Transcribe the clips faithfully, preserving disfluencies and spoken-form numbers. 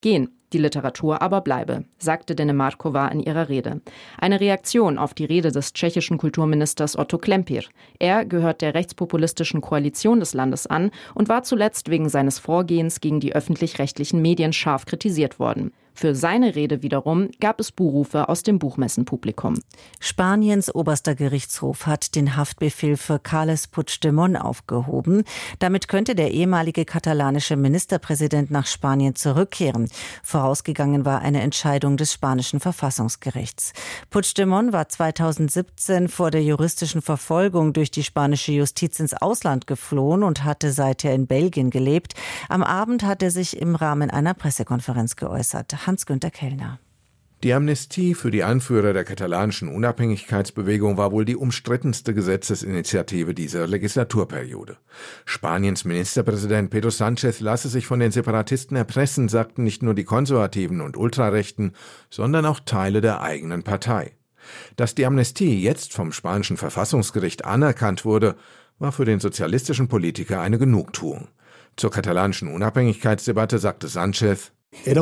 gehen, die Literatur aber bleibe, sagte Dennemarkova in ihrer Rede. Eine Reaktion auf die Rede des tschechischen Kulturministers Otto Klempir. Er gehört der rechtspopulistischen Koalition des Landes an und war zuletzt wegen seines Vorgehens gegen die öffentlich-rechtlichen Medien scharf kritisiert worden. Für seine Rede wiederum gab es Buhrufe aus dem Buchmessenpublikum. Spaniens oberster Gerichtshof hat den Haftbefehl für Carles Puigdemont aufgehoben. Damit könnte der ehemalige katalanische Ministerpräsident nach Spanien zurückkehren. Vorausgegangen war eine Entscheidung des spanischen Verfassungsgerichts. Puigdemont war zweitausendsiebzehn vor der juristischen Verfolgung durch die spanische Justiz ins Ausland geflohen und hatte seither in Belgien gelebt. Am Abend hat er sich im Rahmen einer Pressekonferenz geäußert. Hans-Günther Kellner. Die Amnestie für die Anführer der katalanischen Unabhängigkeitsbewegung war wohl die umstrittenste Gesetzesinitiative dieser Legislaturperiode. Spaniens Ministerpräsident Pedro Sánchez lasse sich von den Separatisten erpressen, sagten nicht nur die Konservativen und Ultrarechten, sondern auch Teile der eigenen Partei. Dass die Amnestie jetzt vom spanischen Verfassungsgericht anerkannt wurde, war für den sozialistischen Politiker eine Genugtuung. Zur katalanischen Unabhängigkeitsdebatte sagte Sánchez: Sie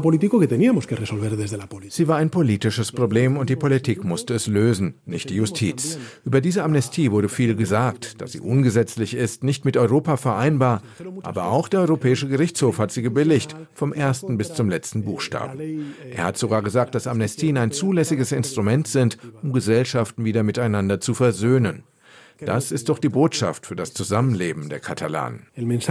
war ein politisches Problem und die Politik musste es lösen, nicht die Justiz. Über diese Amnestie wurde viel gesagt, dass sie ungesetzlich ist, nicht mit Europa vereinbar. Aber auch der Europäische Gerichtshof hat sie gebilligt, vom ersten bis zum letzten Buchstaben. Er hat sogar gesagt, dass Amnestien ein zulässiges Instrument sind, um Gesellschaften wieder miteinander zu versöhnen. Das ist doch die Botschaft für das Zusammenleben der Katalanen.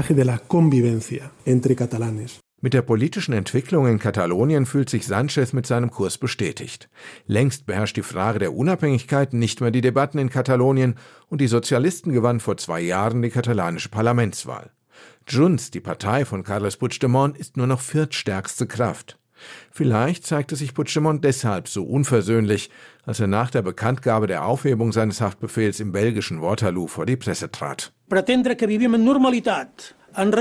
Mit der politischen Entwicklung in Katalonien fühlt sich Sánchez mit seinem Kurs bestätigt. Längst beherrscht die Frage der Unabhängigkeit nicht mehr die Debatten in Katalonien und die Sozialisten gewannen vor zwei Jahren die katalanische Parlamentswahl. Junts, die Partei von Carles Puigdemont, ist nur noch viertstärkste Kraft. Vielleicht zeigte sich Puigdemont deshalb so unversöhnlich, als er nach der Bekanntgabe der Aufhebung seines Haftbefehls im belgischen Waterloo vor die Presse trat. Pretendre que vivim en normalitat.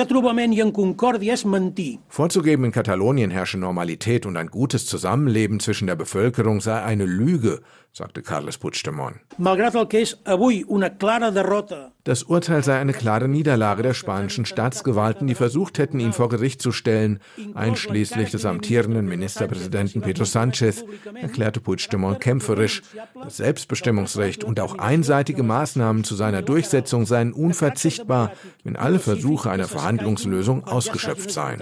Vorzugeben, in Katalonien herrsche Normalität und ein gutes Zusammenleben zwischen der Bevölkerung sei eine Lüge, sagte Carles Puigdemont. Das Urteil sei eine klare Niederlage der spanischen Staatsgewalten, die versucht hätten, ihn vor Gericht zu stellen, einschließlich des amtierenden Ministerpräsidenten Pedro Sánchez, erklärte Puigdemont kämpferisch. Das Selbstbestimmungsrecht und auch einseitige Maßnahmen zu seiner Durchsetzung seien unverzichtbar, wenn alle Versuche einer Verhandlungslösung ausgeschöpft seien.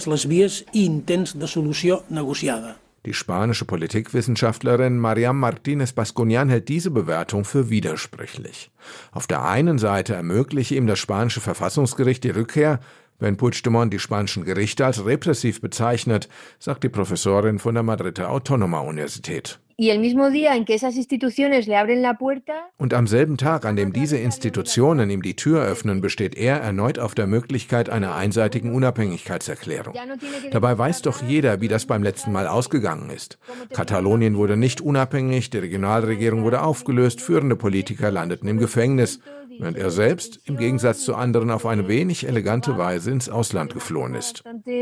Die spanische Politikwissenschaftlerin Mariam Martínez Bascuñán hält diese Bewertung für widersprüchlich. Auf der einen Seite ermögliche ihm das spanische Verfassungsgericht die Rückkehr, wenn Puigdemont die spanischen Gerichte als repressiv bezeichnet, sagt die Professorin von der Madrider Autónoma Universität. Und am selben Tag, an dem diese Institutionen ihm die Tür öffnen, besteht er erneut auf der Möglichkeit einer einseitigen Unabhängigkeitserklärung. Dabei weiß doch jeder, wie das beim letzten Mal ausgegangen ist. Katalonien wurde nicht unabhängig, die Regionalregierung wurde aufgelöst, führende Politiker landeten im Gefängnis, während er selbst im Gegensatz zu anderen auf eine wenig elegante Weise ins Ausland geflohen ist.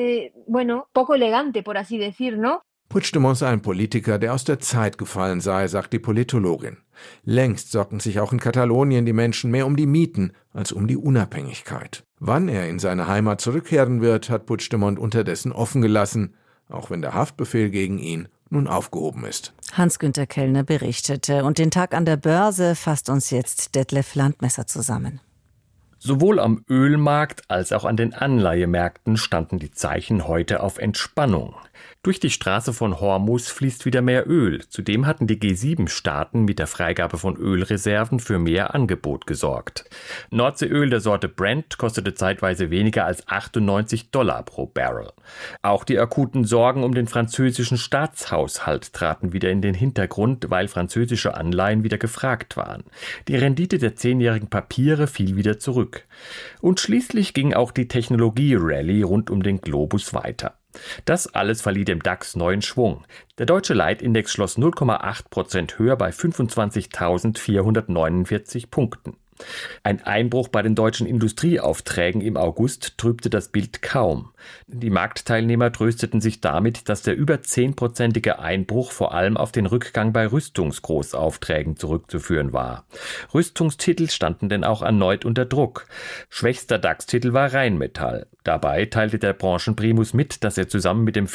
Puigdemont sei ein Politiker, der aus der Zeit gefallen sei, sagt die Politologin. Längst sorgten sich auch in Katalonien die Menschen mehr um die Mieten als um die Unabhängigkeit. Wann er in seine Heimat zurückkehren wird, hat Puigdemont unterdessen offen gelassen, auch wenn der Haftbefehl gegen ihn nun aufgehoben ist. Hans-Günther Kellner berichtete. Und den Tag an der Börse fasst uns jetzt Detlef Landmesser zusammen. Sowohl am Ölmarkt als auch an den Anleihemärkten standen die Zeichen heute auf Entspannung. Durch die Straße von Hormuz fließt wieder mehr Öl. Zudem hatten die G sieben Staaten mit der Freigabe von Ölreserven für mehr Angebot gesorgt. Nordseeöl der Sorte Brent kostete zeitweise weniger als achtundneunzig Dollar pro Barrel. Auch die akuten Sorgen um den französischen Staatshaushalt traten wieder in den Hintergrund, weil französische Anleihen wieder gefragt waren. Die Rendite der zehnjährigen Papiere fiel wieder zurück. Und schließlich ging auch die Technologie-Rallye rund um den Globus weiter. Das alles verlieh dem DAX neuen Schwung. Der deutsche Leitindex schloss null Komma acht Prozent höher bei fünfundzwanzigtausendvierhundertneunundvierzig Punkten. Ein Einbruch bei den deutschen Industrieaufträgen im August trübte das Bild kaum. Die Marktteilnehmer trösteten sich damit, dass der über zehnprozentige Einbruch vor allem auf den Rückgang bei Rüstungsgroßaufträgen zurückzuführen war. Rüstungstitel standen denn auch erneut unter Druck. Schwächster DAX-Titel war Rheinmetall. Dabei teilte der Branchenprimus mit, dass er zusammen mit dem